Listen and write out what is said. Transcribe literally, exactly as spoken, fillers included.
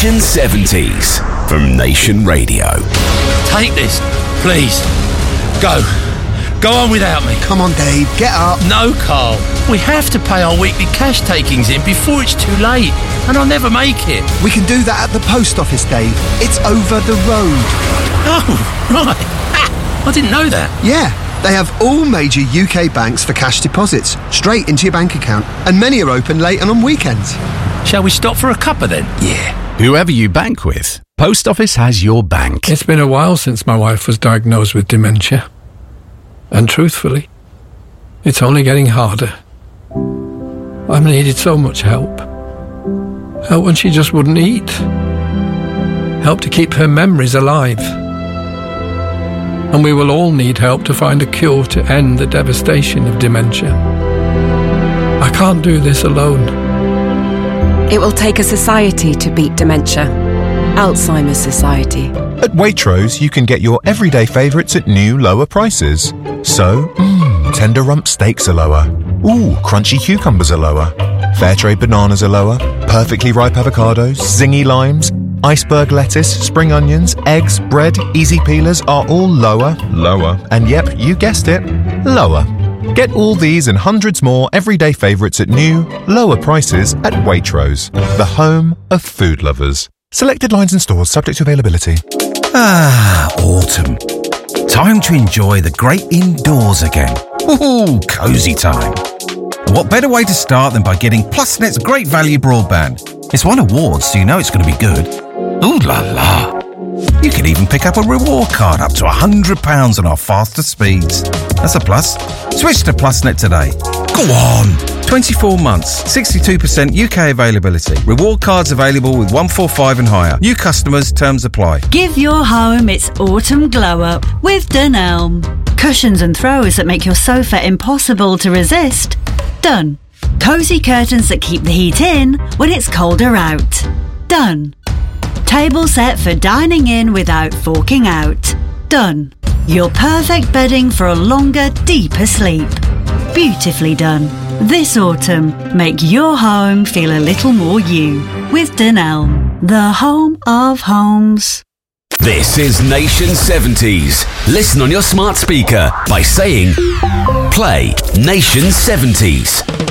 Nation seventies from Nation Radio. Take this, please. Go. Go on without me. Come on, Dave, get up. No, Carl. We have to pay our weekly cash takings in before it's too late, and I'll never make it. We can do that at the post office, Dave. It's over the road. Oh, right. Ah, I didn't know that. Yeah, they have all major U K banks for cash deposits, straight into your bank account, and many are open late and on weekends. Shall we stop for a cuppa then? Yeah. Whoever you bank with, Post Office has your bank. It's been a while since my wife was diagnosed with dementia. And truthfully, it's only getting harder. I've needed so much help. Help when she just wouldn't eat. Help to keep her memories alive. And we will all need help to find a cure to end the devastation of dementia. I can't do this alone. It will take a society to beat dementia. Alzheimer's Society. At Waitrose, you can get your everyday favourites at new, lower prices. So, mmm, tender rump steaks are lower. Ooh, crunchy cucumbers are lower. Fairtrade bananas are lower. Perfectly ripe avocados, zingy limes, iceberg lettuce, spring onions, eggs, bread, easy peelers are all lower. Lower. And yep, you guessed it, lower. Get all these and hundreds more everyday favourites at new, lower prices at Waitrose, the home of food lovers. Selected lines and stores subject to availability. Ah, autumn. Time to enjoy the great indoors again. Ooh, cosy time. What better way to start than by getting PlusNet's great value broadband? It's won awards, so you know it's going to be good. Ooh la la. You can even pick up a reward card up to one hundred pounds on our faster speeds. That's a plus. Switch to PlusNet today. Go on! twenty-four months, sixty-two percent U K availability. Reward cards available with one forty-five and higher. New customers, terms apply. Give your home its autumn glow-up with Dunelm. Cushions and throws that make your sofa impossible to resist. Done. Cosy curtains that keep the heat in when it's colder out. Done. Table set for dining in without forking out. Done. Your perfect bedding for a longer, deeper sleep. Beautifully done. This autumn, make your home feel a little more you with Dunelm, the home of homes. This is Nation seventies. Listen on your smart speaker by saying, play Nation seventies.